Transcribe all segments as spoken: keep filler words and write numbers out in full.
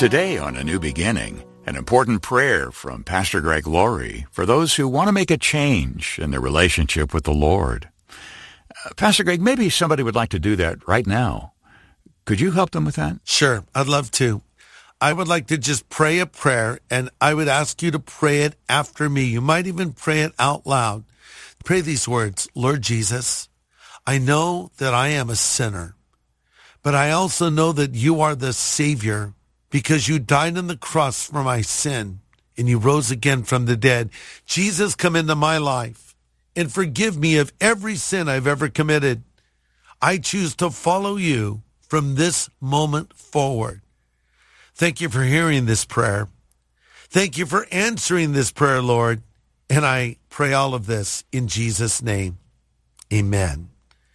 Today on A New Beginning, an important prayer from Pastor Greg Laurie for those who want to make a change in their relationship with the Lord. Uh, Pastor Greg, maybe somebody would like to do that right now. Could you help them with that? Sure, I'd love to. I would like to just pray a prayer, and I would ask you to pray it after me. You might even pray it out loud. Pray these words: Lord Jesus, I know that I am a sinner, but I also know that you are the Savior because you died on the cross for my sin and you rose again from the dead. Jesus, come into my life and forgive me of every sin I've ever committed. I choose to follow you from this moment forward. Thank you for hearing this prayer. Thank you for answering this prayer, Lord. And I pray all of this in Jesus' name. Amen.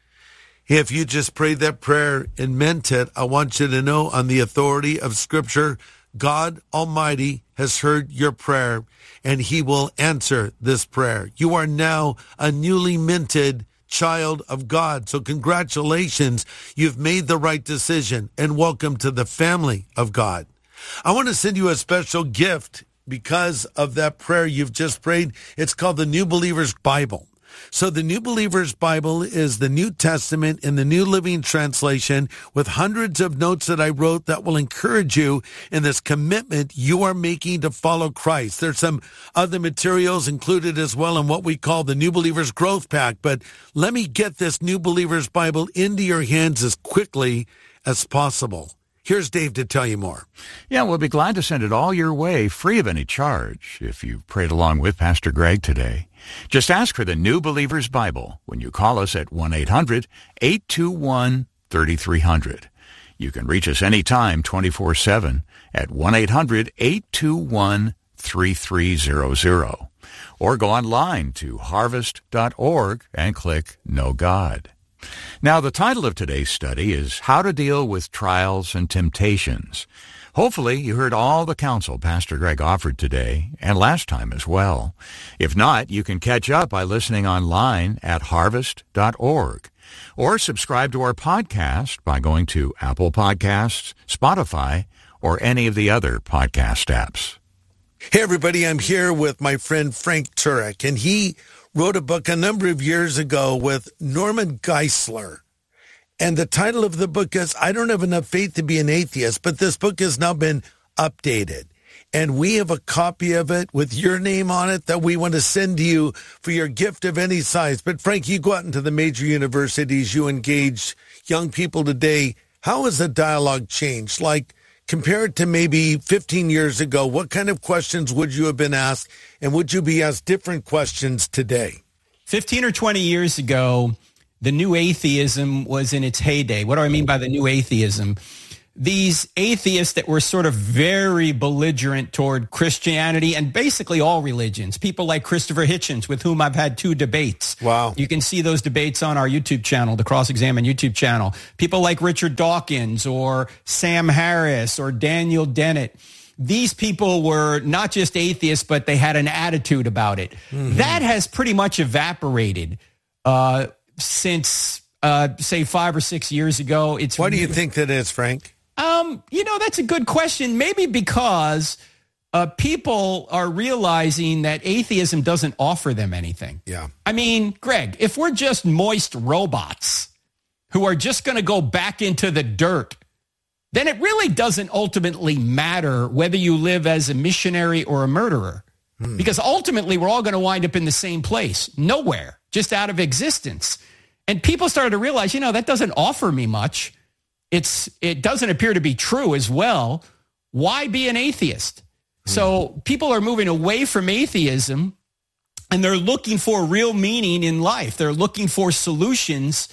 If you just prayed that prayer and meant it, I want you to know, on the authority of Scripture, God Almighty has heard your prayer, and he will answer this prayer. You are now a newly minted child of God. So congratulations, you've made the right decision, and welcome to the family of God. I want to send you a special gift because of that prayer you've just prayed. It's called the New Believer's Bible. So the New Believer's Bible is the New Testament in the New Living Translation with hundreds of notes that I wrote that will encourage you in this commitment you are making to follow Christ. There's some other materials included as well in what we call the New Believer's Growth Pack, but let me get this New Believer's Bible into your hands as quickly as possible. Here's Dave to tell you more. Yeah, we'll be glad to send it all your way, free of any charge, if you've prayed along with Pastor Greg today. Just ask for the New Believer's Bible when you call us at one eight hundred eight two one three three zero zero. You can reach us anytime, twenty-four seven, at one eight hundred eight two one three three zero zero. Or go online to harvest dot org and click Know God. Now, the title of today's study is How to Deal with Trials and Temptations. Hopefully, you heard all the counsel Pastor Greg offered today and last time as well. If not, you can catch up by listening online at harvest dot org or subscribe to our podcast by going to Apple Podcasts, Spotify, or any of the other podcast apps. Hey, everybody, I'm here with my friend Frank Turek, and he wrote a book a number of years ago with Norman Geisler. And the title of the book is, I Don't Have Enough Faith to Be an Atheist, but this book has now been updated. And we have a copy of it with your name on it that we want to send to you for your gift of any size. But Frank, you go out into the major universities, you engage young people today. How has the dialogue changed? Like, compared to maybe fifteen years ago, what kind of questions would you have been asked, and would you be asked different questions today? fifteen or twenty years ago, the new atheism was in its heyday. What do I mean by the new atheism? These atheists that were sort of very belligerent toward Christianity and basically all religions. People like Christopher Hitchens, with whom I've had two debates. Wow. You can see those debates on our YouTube channel, the Cross-Examine YouTube channel. People like Richard Dawkins or Sam Harris or Daniel Dennett. These people were not just atheists, but they had an attitude about it. Mm-hmm. That has pretty much evaporated uh, since, uh, say, five or six years ago. It's Why do you think that is, Frank? Um, you know, that's a good question. Maybe because uh, people are realizing that atheism doesn't offer them anything. Yeah. I mean, Greg, if we're just moist robots who are just going to go back into the dirt, then it really doesn't ultimately matter whether you live as a missionary or a murderer. Hmm. Because ultimately, we're all going to wind up in the same place, nowhere, just out of existence. And people started to realize, you know, that doesn't offer me much. It's it doesn't appear to be true as well. Why be an atheist? Hmm. So people are moving away from atheism, and they're looking for real meaning in life. They're looking for solutions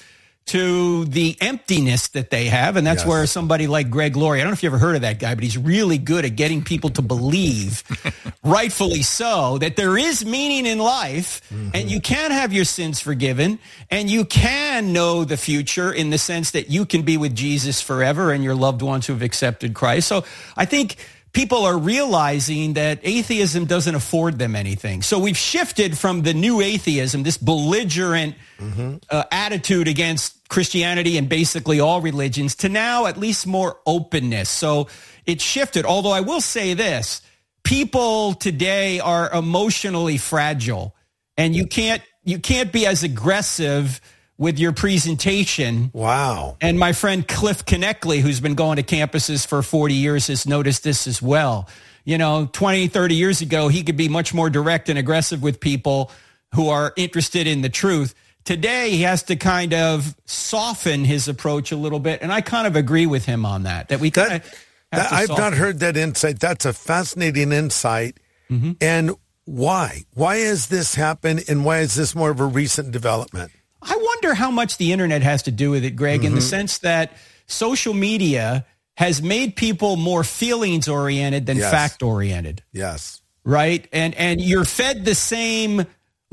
to the emptiness that they have. And that's yes. where somebody like Greg Laurie, I don't know if you ever heard of that guy, but he's really good at getting people to believe, rightfully so, that there is meaning in life, mm-hmm. and you can have your sins forgiven, and you can know the future in the sense that you can be with Jesus forever and your loved ones who have accepted Christ. So I think people are realizing that atheism doesn't afford them anything. So we've shifted from the new atheism, this belligerent mm-hmm. uh, attitude against Christianity and basically all religions, to now at least more openness. So it's shifted. Although I will say this, people today are emotionally fragile, and you can't you can't be as aggressive with your presentation. Wow. And my friend Cliff Conneckley, who's been going to campuses for forty years, has noticed this as well. You know, twenty, thirty years ago, he could be much more direct and aggressive with people who are interested in the truth. Today, he has to kind of soften his approach a little bit. And I kind of agree with him on that, that we kind that, of that, I've not heard that insight. That's a fascinating insight. Mm-hmm. And why? Why has this happened, and why is this more of a recent development? I wonder how much the internet has to do with it, Greg, mm-hmm. in the sense that social media has made people more feelings-oriented than yes. fact-oriented. Yes. Right? And and you're fed the same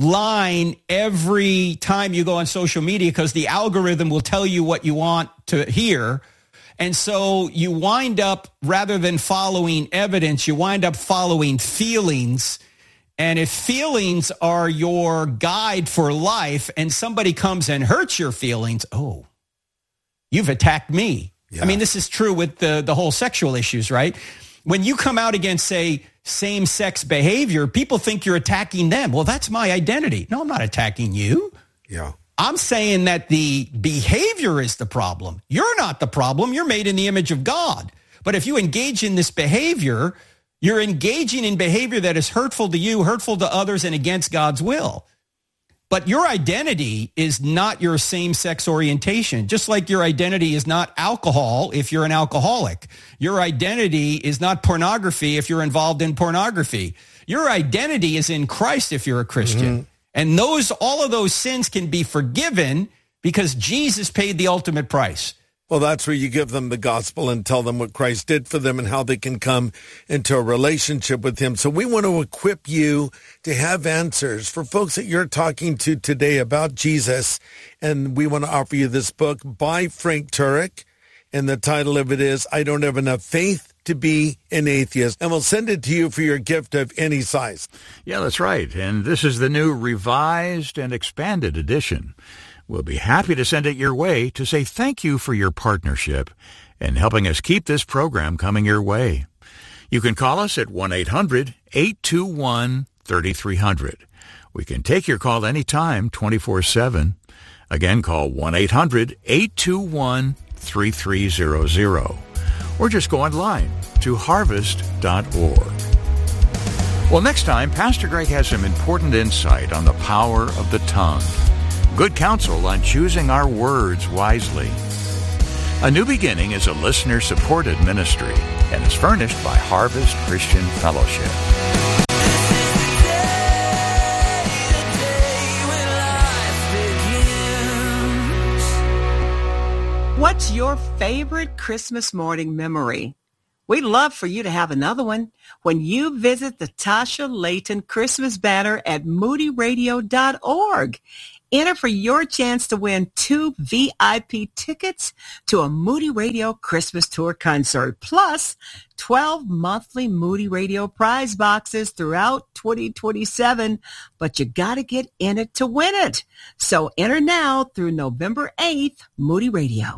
line every time you go on social media because the algorithm will tell you what you want to hear. And so you wind up, rather than following evidence, you wind up following feelings. And if feelings are your guide for life and somebody comes and hurts your feelings, oh, you've attacked me. Yeah. I mean, this is true with the, the whole sexual issues, right? When you come out against, say, same-sex behavior, people think you're attacking them. Well, that's my identity. No, I'm not attacking you. Yeah. I'm saying that the behavior is the problem. You're not the problem. You're made in the image of God. But if you engage in this behavior, you're engaging in behavior that is hurtful to you, hurtful to others, and against God's will. But your identity is not your same-sex orientation, just like your identity is not alcohol if you're an alcoholic. Your identity is not pornography if you're involved in pornography. Your identity is in Christ if you're a Christian. Mm-hmm. And those, all of those sins can be forgiven because Jesus paid the ultimate price. Well, that's where you give them the gospel and tell them what Christ did for them and how they can come into a relationship with him. So we want to equip you to have answers for folks that you're talking to today about Jesus. And we want to offer you this book by Frank Turek. And the title of it is, I Don't Have Enough Faith to Be an Atheist. And we'll send it to you for your gift of any size. Yeah, that's right. And this is the new revised and expanded edition. We'll be happy to send it your way to say thank you for your partnership and helping us keep this program coming your way. You can call us at one eight hundred eight two one three three zero zero. We can take your call anytime, twenty-four seven. Again, call one eight hundred eight two one three three zero zero. Or just go online to harvest dot org. Well, next time, Pastor Greg has some important insight on the power of the tongue. Good counsel on choosing our words wisely. A New Beginning is a listener-supported ministry and is furnished by Harvest Christian Fellowship. What's your favorite Christmas morning memory? We'd love for you to have another one when you visit the Tasha Layton Christmas banner at moody radio dot org. Enter for your chance to win two V I P tickets to a Moody Radio Christmas Tour concert, plus twelve monthly Moody Radio prize boxes throughout twenty twenty-seven. But you got to get in it to win it. So enter now through November eighth, Moody Radio.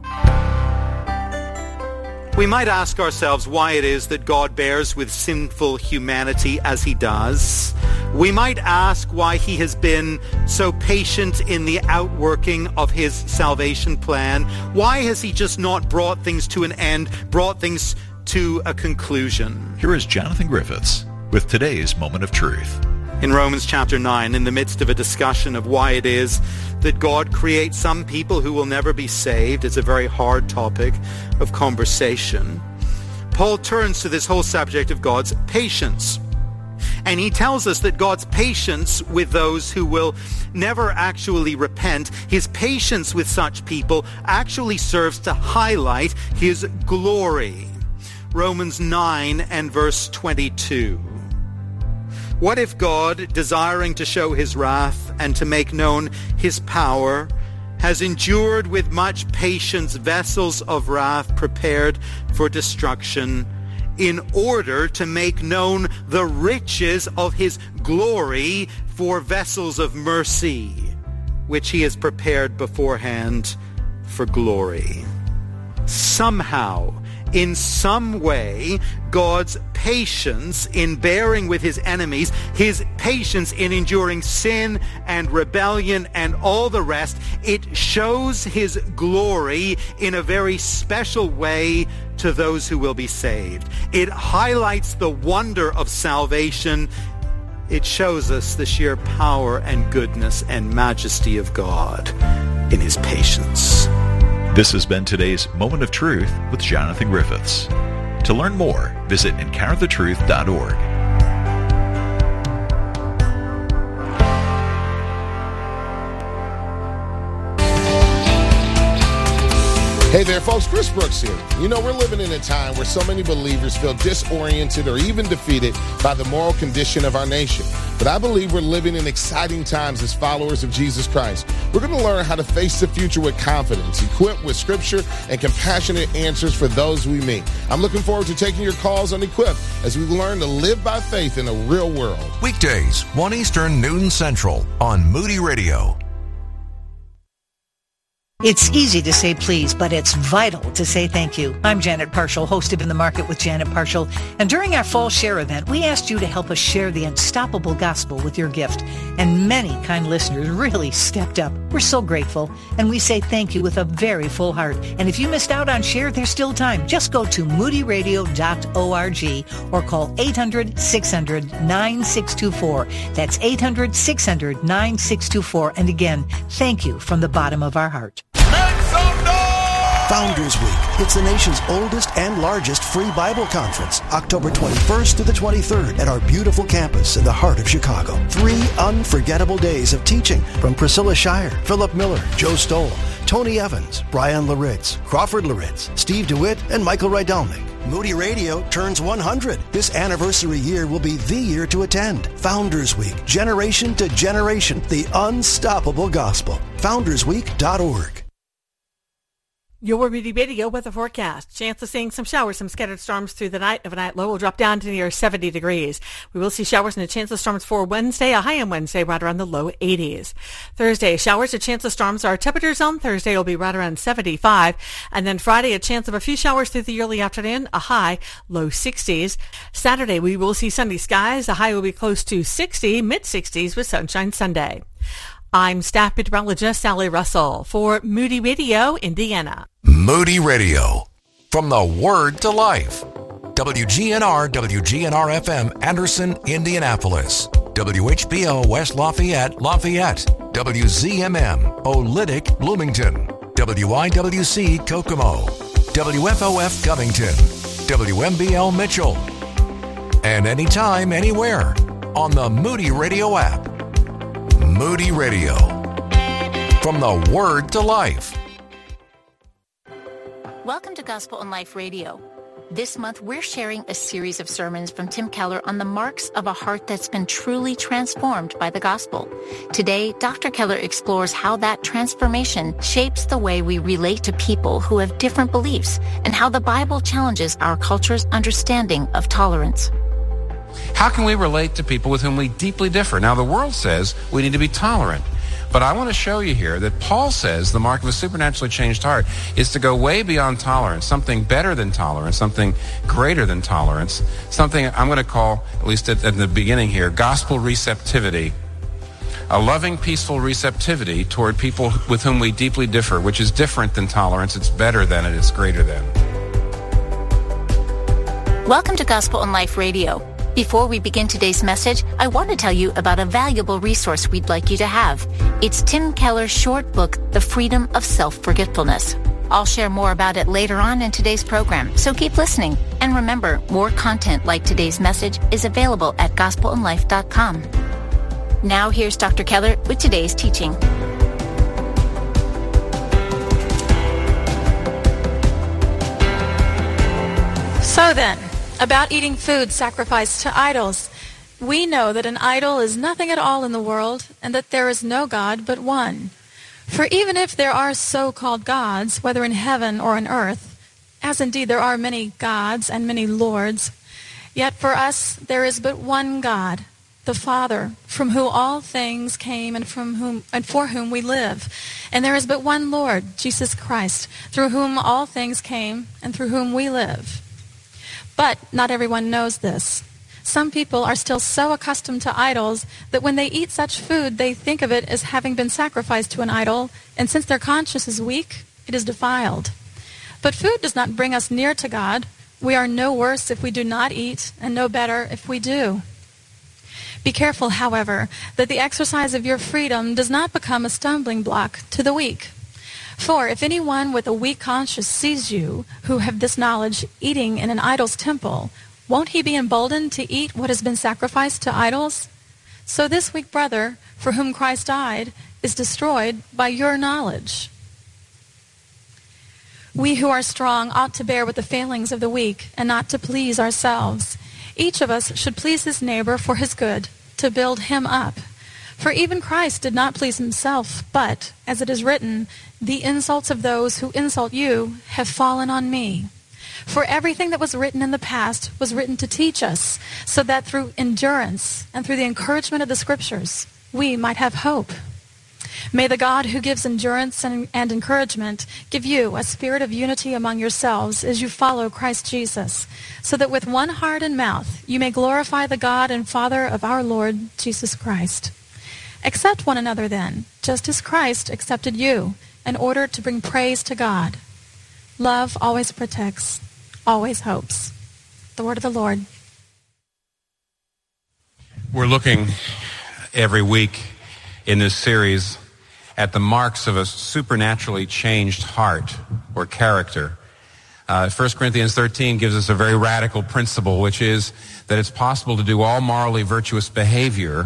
We might ask ourselves why it is that God bears with sinful humanity as he does. We might ask why he has been so patient in the outworking of his salvation plan. Why has he just not brought things to an end, brought things to a conclusion? Here is Jonathan Griffiths with today's Moment of Truth. In Romans chapter nine, in the midst of a discussion of why it is that God creates some people who will never be saved, it's a very hard topic of conversation. Paul turns to this whole subject of God's patience. And he tells us that God's patience with those who will never actually repent, his patience with such people actually serves to highlight his glory. Romans nine and verse twenty-two. What if God, desiring to show his wrath and to make known his power, has endured with much patience vessels of wrath prepared for destruction, in order to make known the riches of his glory for vessels of mercy, which he has prepared beforehand for glory. Somehow, in some way, God's patience in bearing with his enemies, his patience in enduring sin and rebellion and all the rest, it shows his glory in a very special way to those who will be saved. It highlights the wonder of salvation. It shows us the sheer power and goodness and majesty of God in his patience. This has been today's Moment of Truth with Jonathan Griffiths. To learn more, visit encounter the truth dot org. Hey there, folks. Chris Brooks here. You know, we're living in a time where so many believers feel disoriented or even defeated by the moral condition of our nation. But I believe we're living in exciting times as followers of Jesus Christ. We're going to learn how to face the future with confidence, equipped with scripture and compassionate answers for those we meet. I'm looking forward to taking your calls on Equipped as we learn to live by faith in a real world. Weekdays, one Eastern, noon Central on Moody Radio. It's easy to say please, but it's vital to say thank you. I'm Janet Parshall, host of In the Market with Janet Parshall. And during our fall share event, we asked you to help us share the unstoppable gospel with your gift. And many kind listeners really stepped up. We're so grateful. And we say thank you with a very full heart. And if you missed out on share, there's still time. Just go to moody radio dot org or call eight hundred, six hundred, nine six two four. That's eight hundred, six hundred, nine six two four. And again, thank you from the bottom of our heart. Founders Week. It's the nation's oldest and largest free Bible conference, October twenty-first to the twenty-third at our beautiful campus in the heart of Chicago. Three unforgettable days of teaching from Priscilla Shire, Philip Miller, Joe Stoll, Tony Evans, Brian Laritz, Crawford Laritz, Steve DeWitt, and Michael Rydelnik. Moody Radio turns one hundred. This anniversary year will be the year to attend. Founders Week, generation to generation, the unstoppable gospel. founders week dot org. Your Moody Radio weather forecast. Chance of seeing some showers, some scattered storms through the night. Overnight low will drop down to near seventy degrees. We will see showers and a chance of storms for Wednesday, a high on Wednesday, right around the low eighties. Thursday, showers, a chance of storms. Our temperature zone Thursday will be right around seventy-five. And then Friday, a chance of a few showers through the early afternoon, a high, low sixties. Saturday, we will see sunny skies. The high will be close to sixty, mid-sixties with sunshine Sunday. I'm staff meteorologist Sally Russell for Moody Radio, Indiana. Moody Radio, from the Word to Life. W G N R, W G N R F M, Anderson, Indianapolis. W H B O, West Lafayette, Lafayette. W Z M M, Olytic, Bloomington. W I W C, Kokomo. W F O F, Covington. W M B L, Mitchell. And anytime, anywhere, on the Moody Radio app. Moody Radio, from the Word to Life. Welcome to Gospel in Life Radio. This month, we're sharing a series of sermons from Tim Keller on the marks of a heart that's been truly transformed by the gospel. Today, Doctor Keller explores how that transformation shapes the way we relate to people who have different beliefs and how the Bible challenges our culture's understanding of tolerance. How can we relate to people with whom we deeply differ? Now, the world says we need to be tolerant. But I want to show you here that Paul says the mark of a supernaturally changed heart is to go way beyond tolerance, something better than tolerance, something greater than tolerance, something I'm going to call, at least at, at the beginning here, gospel receptivity. A loving, peaceful receptivity toward people with whom we deeply differ, which is different than tolerance. It's better than it. It's greater than. Welcome to Gospel in Life Radio. Before we begin today's message, I want to tell you about a valuable resource we'd like you to have. It's Tim Keller's short book, The Freedom of Self-Forgetfulness. I'll share more about it later on in today's program, so keep listening. And remember, more content like today's message is available at gospel in life dot com. Now here's Doctor Keller with today's teaching. So then, about eating food sacrificed to idols. We know that an idol is nothing at all in the world, and that there is no God but one. For even if there are so-called gods, whether in heaven or on earth, as indeed there are many gods and many lords, yet for us there is but one God, the Father, from whom all things came and from whom and for whom we live. And there is but one Lord, Jesus Christ, through whom all things came and through whom we live. But not everyone knows this. Some people are still so accustomed to idols that when they eat such food, they think of it as having been sacrificed to an idol, and since their conscience is weak, it is defiled. But food does not bring us near to God. We are no worse if we do not eat, and no better if we do. Be careful, however, that the exercise of your freedom does not become a stumbling block to the weak. For if anyone with a weak conscience sees you, who have this knowledge, eating in an idol's temple, won't he be emboldened to eat what has been sacrificed to idols? So this weak brother, for whom Christ died, is destroyed by your knowledge. We who are strong ought to bear with the failings of the weak, and not to please ourselves. Each of us should please his neighbor for his good, to build him up. For even Christ did not please himself, but, as it is written, the insults of those who insult you have fallen on me. For everything that was written in the past was written to teach us, so that through endurance and through the encouragement of the Scriptures, we might have hope. May the God who gives endurance and, and encouragement give you a spirit of unity among yourselves as you follow Christ Jesus, so that with one heart and mouth you may glorify the God and Father of our Lord Jesus Christ. Accept one another then, just as Christ accepted you, in order to bring praise to God. Love always protects, always hopes. The word of the Lord. We're looking every week in this series at the marks of a supernaturally changed heart or character. Uh, First Corinthians thirteen gives us a very radical principle, which is that it's possible to do all morally virtuous behavior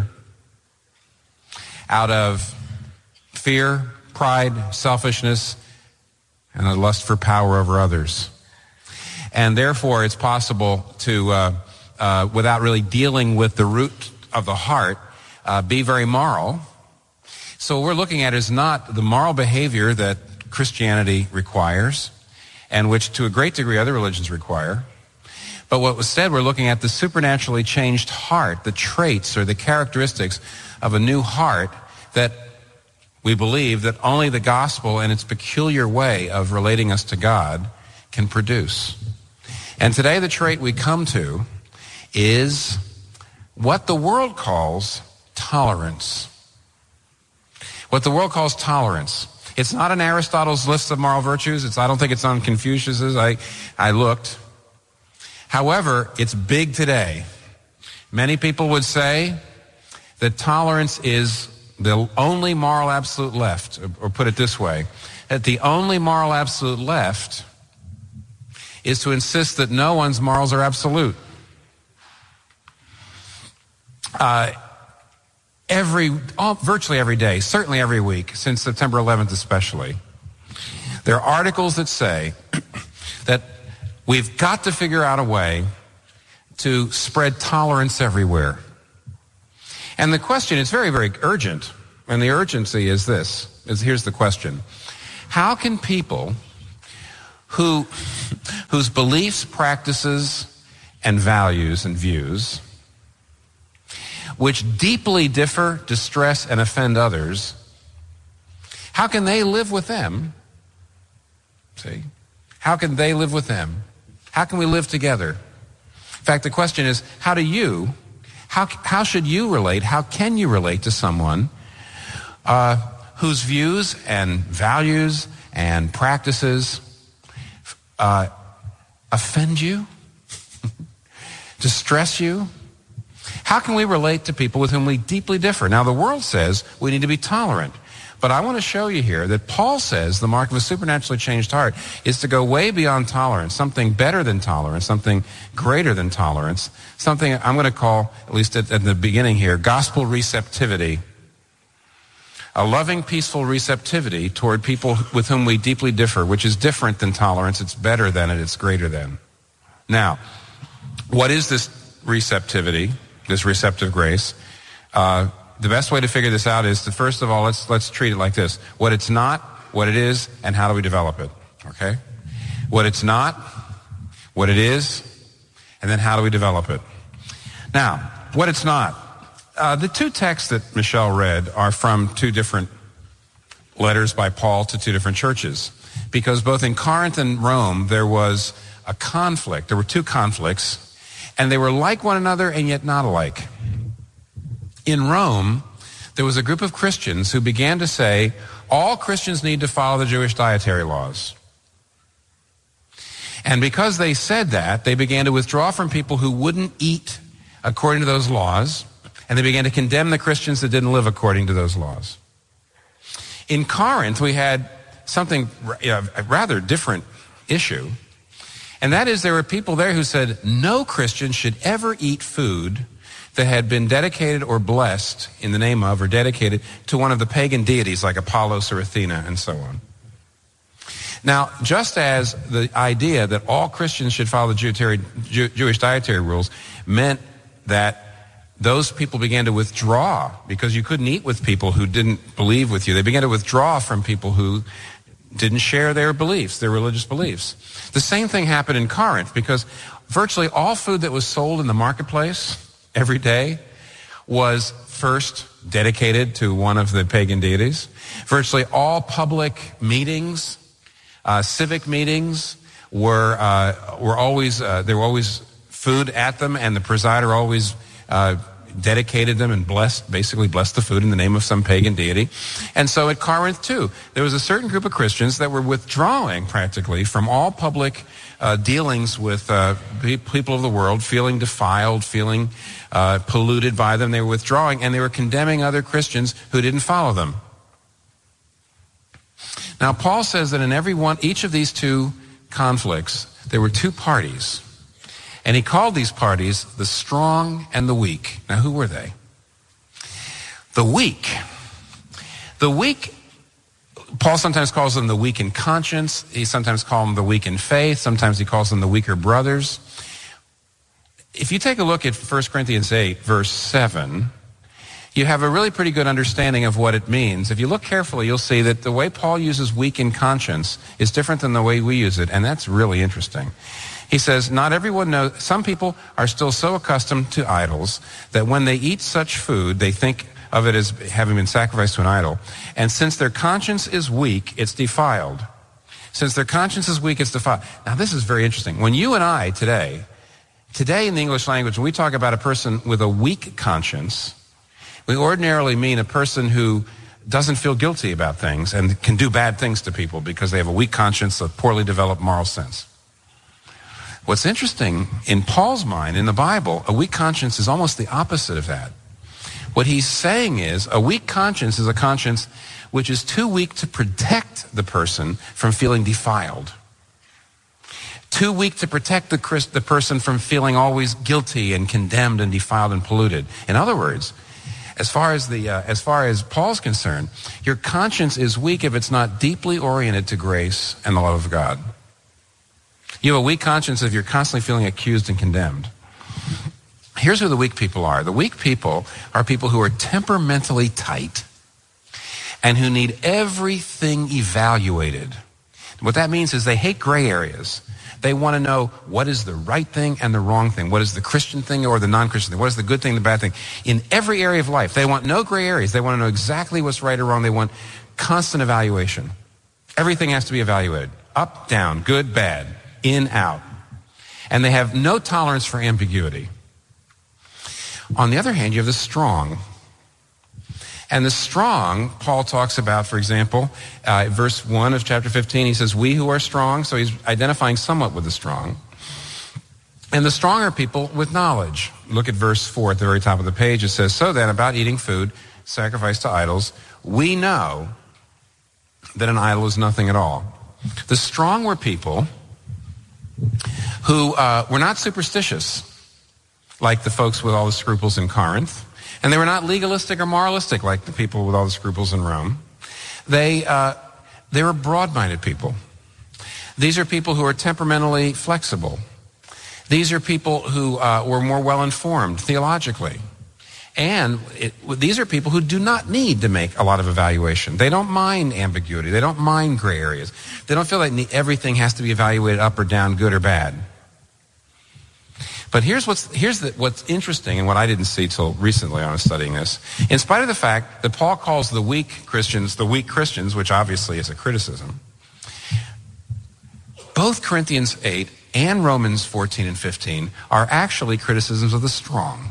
out of fear, pride, selfishness, and a lust for power over others. And therefore, it's possible to, uh, uh, without really dealing with the root of the heart, uh, be very moral. So what we're looking at is not the moral behavior that Christianity requires, and which to a great degree other religions require. But what was said, we're looking at the supernaturally changed heart, the traits or the characteristics of a new heart that we believe that only the gospel and its peculiar way of relating us to God can produce. And today the trait we come to is what the world calls tolerance. What the world calls tolerance. It's not in Aristotle's list of moral virtues. It's, I don't think it's on Confucius's. I, I looked. However, it's big today. Many people would say that tolerance is the only moral absolute left, or, or put it this way, that the only moral absolute left is to insist that no one's morals are absolute. Uh, every, all, virtually every day, certainly every week, since September eleventh especially, there are articles that say that we've got to figure out a way to spread tolerance everywhere. And the question is very, very urgent. And the urgency is this, is here's the question. How can people who, whose beliefs, practices, and values and views, which deeply differ, distress, and offend others, how can they live with them? See? How can they live with them? How can we live together? In fact, the question is, how do you How, how should you relate, how can you relate to someone uh, whose views and values and practices uh, offend you, distress you? How can we relate to people with whom we deeply differ? Now, the world says we need to be tolerant. But I want to show you here that Paul says the mark of a supernaturally changed heart is to go way beyond tolerance, something better than tolerance, something greater than tolerance, something I'm going to call, at least at, at the beginning here, gospel receptivity. A loving, peaceful receptivity toward people with whom we deeply differ, which is different than tolerance. It's better than it. It's greater than. Now, what is this receptivity, this receptive grace? Uh, The best way to figure this out is to, first of all, let's let's treat it like this. What it's not, what it is, and how do we develop it, okay? what it's not, what it is, and then how do we develop it. Now, what it's not. Uh, the two texts that Michelle read are from two different letters by Paul to two different churches, because both in Corinth and Rome there was a conflict. There were two conflicts, and they were like one another and yet not alike. In Rome, there was a group of Christians who began to say, all Christians need to follow the Jewish dietary laws. And because they said that, they began to withdraw from people who wouldn't eat according to those laws, and they began to condemn the Christians that didn't live according to those laws. In Corinth, we had something, you know, a rather different issue, and that is there were people there who said no Christian should ever eat food that had been dedicated or blessed in the name of or dedicated to one of the pagan deities like Apollos or Athena and so on. Now, just as the idea that all Christians should follow the Jew- Jew- Jewish dietary rules meant that those people began to withdraw because you couldn't eat with people who didn't believe with you. They began to withdraw from people who didn't share their beliefs, their religious beliefs. The same thing happened in Corinth because virtually all food that was sold in the marketplace every day was first dedicated to one of the pagan deities. Virtually all public meetings, uh, civic meetings were uh, were always uh, there were always food at them, and the presider always uh, dedicated them and blessed, basically blessed the food in the name of some pagan deity. And so at Corinth too, there was a certain group of Christians that were withdrawing practically from all public uh, dealings with uh, people of the world, feeling defiled, feeling uh, polluted by them. They were withdrawing, and they were condemning other Christians who didn't follow them. Now, Paul says that in every one, each of these two conflicts, there were two parties. And he called these parties the strong and the weak. Now, who were they? The weak. The weak, Paul sometimes calls them the weak in conscience. He sometimes calls them the weak in faith. Sometimes he calls them the weaker brothers. If you take a look at First Corinthians eight, verse seven, you have a really pretty good understanding of what it means. If you look carefully, you'll see that the way Paul uses weak in conscience is different than the way we use it, and that's really interesting. He says, not everyone knows, some people are still so accustomed to idols that when they eat such food, they think of it as having been sacrificed to an idol. And since their conscience is weak, it's defiled. Since their conscience is weak, it's defiled. Now, this is very interesting. When you and I today, today in the English language, when we talk about a person with a weak conscience, we ordinarily mean a person who doesn't feel guilty about things and can do bad things to people because they have a weak conscience, a poorly developed moral sense. What's interesting, in Paul's mind, in the Bible, a weak conscience is almost the opposite of that. What he's saying is a weak conscience is a conscience which is too weak to protect the person from feeling defiled. Too weak to protect the, the person from feeling always guilty and condemned and defiled and polluted. In other words, as far as the uh, as far as Paul's concerned, your conscience is weak if it's not deeply oriented to grace and the love of God. You have a weak conscience if you're constantly feeling accused and condemned. Here's who the weak people are. The weak people are people who are temperamentally tight and who need everything evaluated. What that means is they hate gray areas. They want to know what is the right thing and the wrong thing. What is the Christian thing or the non-Christian thing? What is the good thing and the bad thing? In every area of life, they want no gray areas. They want to know exactly what's right or wrong. They want constant evaluation. Everything has to be evaluated. Up, down, good, bad, in, out. And they have no tolerance for ambiguity. On the other hand, you have the strong. And the strong, Paul talks about, for example, uh, verse one of chapter fifteen, he says, we who are strong, so he's identifying somewhat with the strong. And the strong are people with knowledge. Look at verse four at the very top of the page. It says, so then, about eating food sacrificed to idols, we know that an idol is nothing at all. The strong were people who uh, were not superstitious, like the folks with all the scruples in Corinth. And they were not legalistic or moralistic like the people with all the scruples in Rome. They, uh, they were broad-minded people. These are people who are temperamentally flexible. These are people who uh, were more well-informed theologically. And it, these are people who do not need to make a lot of evaluation. They don't mind ambiguity. They don't mind gray areas. They don't feel like everything has to be evaluated up or down, good or bad. But here's what's here's the, what's interesting and what I didn't see till recently when I was studying this. In spite of the fact that Paul calls the weak Christians the weak Christians, which obviously is a criticism, both Corinthians eight and Romans fourteen and fifteen are actually criticisms of the strong.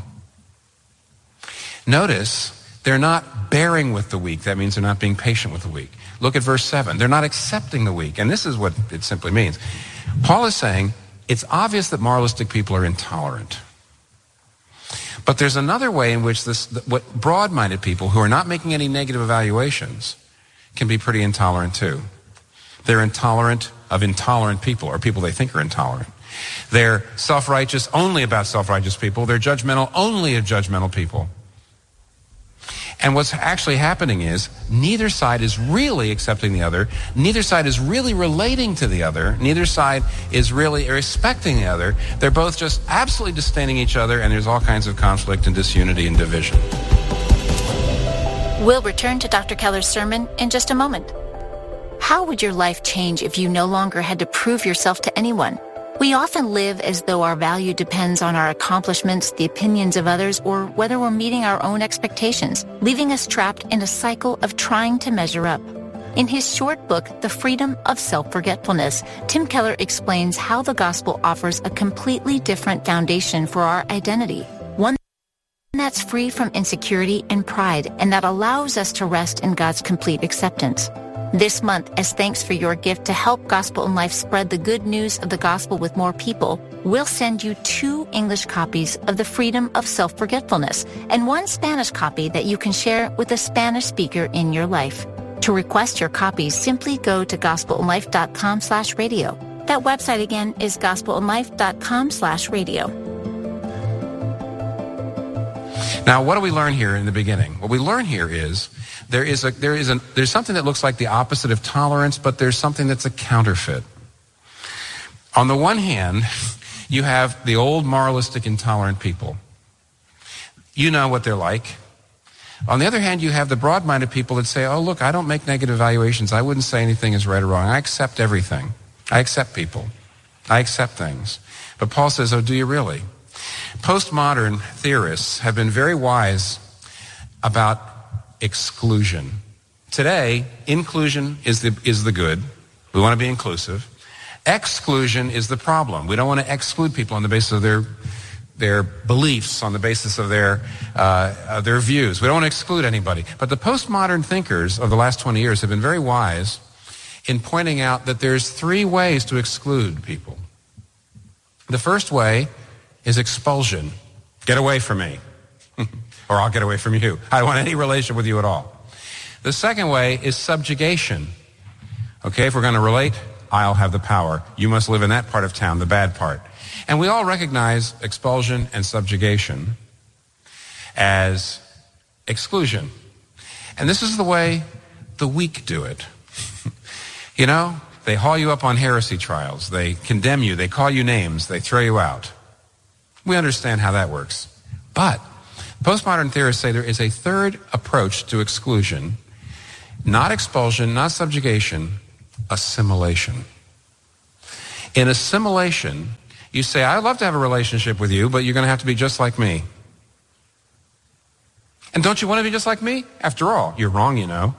Notice they're not bearing with the weak. That means they're not being patient with the weak. Look at verse seven. They're not accepting the weak. And this is what it simply means. Paul is saying it's obvious that moralistic people are intolerant. But there's another way in which this, what broad-minded people who are not making any negative evaluations can be pretty intolerant too. They're intolerant of intolerant people, or people they think are intolerant. They're self-righteous only about self-righteous people. They're judgmental only of judgmental people. And what's actually happening is neither side is really accepting the other. Neither side is really relating to the other. Neither side is really respecting the other. They're both just absolutely disdaining each other, and there's all kinds of conflict and disunity and division. We'll return to Doctor Keller's sermon in just a moment. How would your life change if you no longer had to prove yourself to anyone? We often live as though our value depends on our accomplishments, the opinions of others, or whether we're meeting our own expectations, leaving us trapped in a cycle of trying to measure up. In his short book, The Freedom of Self-Forgetfulness, Tim Keller explains how the gospel offers a completely different foundation for our identity, one that's free from insecurity and pride, and that allows us to rest in God's complete acceptance. This month, as thanks for your gift to help Gospel in Life spread the good news of the gospel with more people, we'll send you two English copies of The Freedom of Self-Forgetfulness and one Spanish copy that you can share with a Spanish speaker in your life. To request your copies, simply go to gospelinlife.com slash radio. That website again is gospelinlife.com slash radio. Now, what do we learn here in the beginning? What we learn here is There is a, there is a, there's something that looks like the opposite of tolerance, but there's something that's a counterfeit. On the one hand, you have the old moralistic, intolerant people. You know what they're like. On the other hand, you have the broad-minded people that say, oh, look, I don't make negative evaluations. I wouldn't say anything is right or wrong. I accept everything. I accept people. I accept things. But Paul says, oh, do you really? Postmodern theorists have been very wise about exclusion. Today, inclusion is the is the good. We want to be inclusive. Exclusion is the problem. We don't want to exclude people on the basis of their their beliefs, on the basis of their uh, uh, their views. We don't want to exclude anybody. But the postmodern thinkers of the last twenty years have been very wise in pointing out that there's three ways to exclude people. The first way is expulsion. Get away from me. Or I'll get away from you. I don't want any relation with you at all. The second way is subjugation. Okay, if we're going to relate, I'll have the power. You must live in that part of town, the bad part. And we all recognize expulsion and subjugation as exclusion. And this is the way the weak do it. You know, they haul you up on heresy trials. They condemn you. They call you names. They throw you out. We understand how that works. But postmodern theorists say there is a third approach to exclusion, not expulsion, not subjugation, assimilation. In assimilation, you say, I'd love to have a relationship with you, but you're going to have to be just like me. And don't you want to be just like me? After all, you're wrong, you know.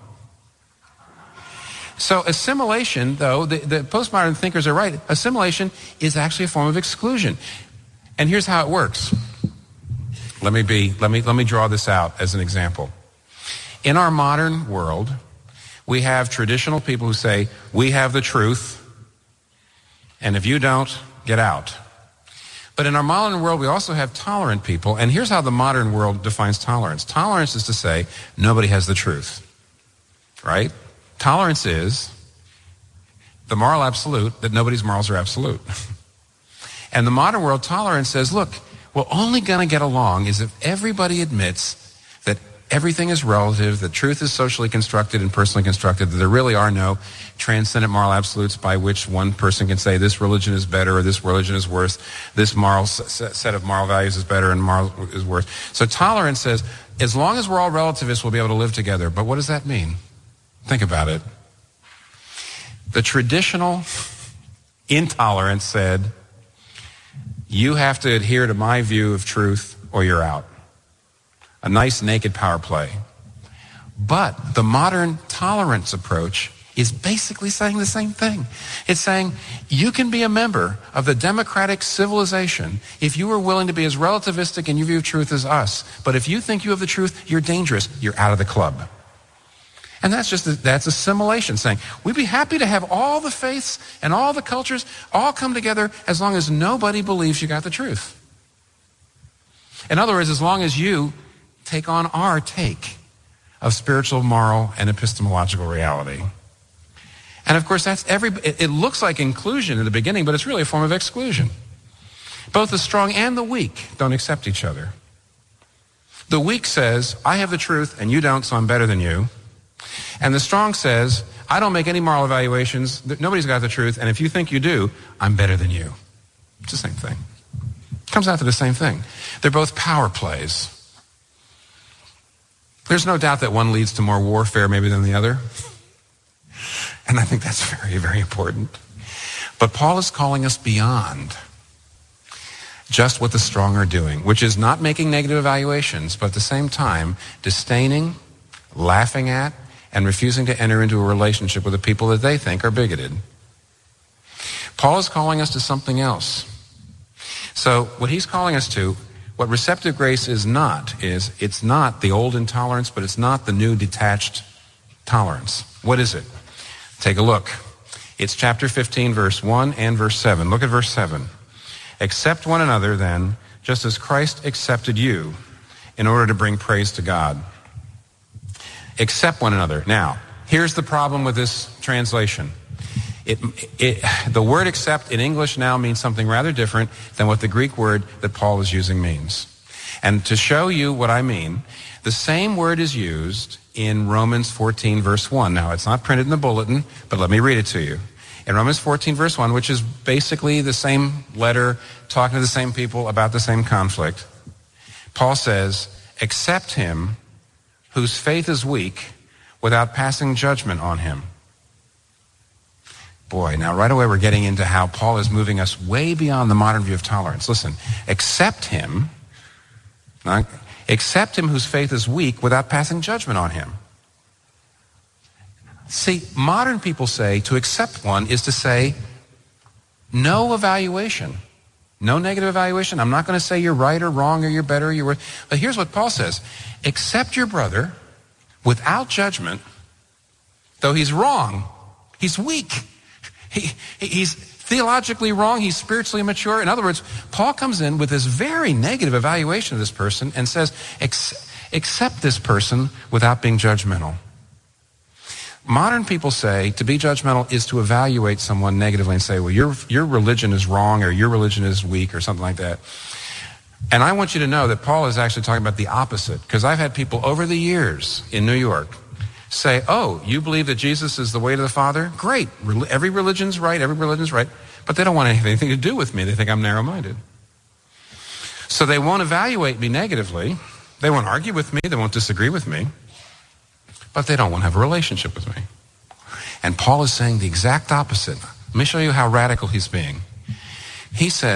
So assimilation, though, the, the postmodern thinkers are right. Assimilation is actually a form of exclusion. And here's how it works. Let me be, let me, let me draw this out as an example. In our modern world, we have traditional people who say, we have the truth, and if you don't, get out. But in our modern world, we also have tolerant people, and here's how the modern world defines tolerance. Tolerance is to say, nobody has the truth, right? Tolerance is the moral absolute that nobody's morals are absolute. And the modern world, tolerance says, look, we're only going to get along is if everybody admits that everything is relative, that truth is socially constructed and personally constructed, that there really are no transcendent moral absolutes by which one person can say this religion is better or this religion is worse, this moral set of moral values is better and moral is worse. So tolerance says, as long as we're all relativists, we'll be able to live together. But what does that mean? Think about it. The traditional intolerance said, you have to adhere to my view of truth or you're out. A nice naked power play. But the modern tolerance approach is basically saying the same thing. It's saying you can be a member of the democratic civilization if you are willing to be as relativistic in your view of truth as us. But if you think you have the truth, you're dangerous. You're out of the club. And that's just, a, that's assimilation, saying we'd be happy to have all the faiths and all the cultures all come together as long as nobody believes you got the truth. In other words, as long as you take on our take of spiritual, moral, and epistemological reality. And of course, that's every, it, it looks like inclusion in the beginning, but it's really a form of exclusion. Both the strong and the weak don't accept each other. The weak says, I have the truth and you don't, so I'm better than you. And the strong says, I don't make any moral evaluations, nobody's got the truth, and if you think you do, I'm better than you. It's the same thing. It comes out to the same thing. They're both power plays. There's no doubt that one leads to more warfare maybe than the other. And I think that's very, very important. But Paul is calling us beyond just what the strong are doing, which is not making negative evaluations, but at the same time, disdaining, laughing at, and refusing to enter into a relationship with the people that they think are bigoted. Paul is calling us to something else. So what he's calling us to, what receptive grace is not, is it's not the old intolerance, but it's not the new detached tolerance. What is it? Take a look. It's chapter fifteen, verse one and verse seven. Look at verse seven. Accept one another then, just as Christ accepted you, in order to bring praise to God. Accept one another. Now, here's the problem with this translation. It, it, the word accept in English now means something rather different than what the Greek word that Paul is using means. And to show you what I mean, the same word is used in Romans fourteen, verse one. Now, it's not printed in the bulletin, but let me read it to you. In Romans fourteen, verse one, which is basically the same letter, talking to the same people about the same conflict, Paul says, accept him whose faith is weak without passing judgment on him. Boy, now right away we're getting into how Paul is moving us way beyond the modern view of tolerance. Listen, accept him, not, accept him whose faith is weak without passing judgment on him. See, modern people say to accept one is to say no evaluation, no negative evaluation. I'm not going to say you're right or wrong or you're better or you're worse. But here's what Paul says. Accept your brother without judgment, though he's wrong, he's weak. He, he's theologically wrong. He's spiritually immature. In other words, Paul comes in with this very negative evaluation of this person and says, accept this person without being judgmental. Modern people say to be judgmental is to evaluate someone negatively and say, well, your, your religion is wrong or your religion is weak or something like that. And I want you to know that Paul is actually talking about the opposite, because I've had people over the years in New York say, oh, you believe that Jesus is the way to the Father? Great. Every religion's right. Every religion's right. But they don't want anything to do with me. They think I'm narrow-minded. So they won't evaluate me negatively. They won't argue with me. They won't disagree with me. But they don't want to have a relationship with me. And Paul is saying the exact opposite. Let me show you how radical he's being. He says,